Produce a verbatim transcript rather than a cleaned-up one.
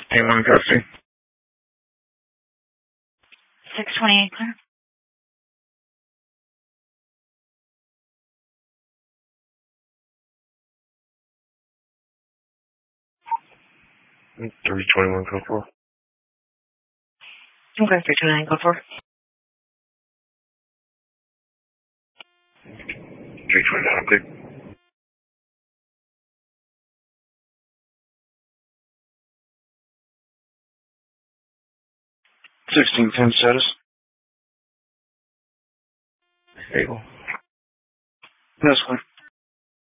Team one custody. six twenty-eight clear. three twenty-one, code four. Okay, three twenty-nine, code four. three twenty-nine, okay. sixteen ten status. Stable. That's fine.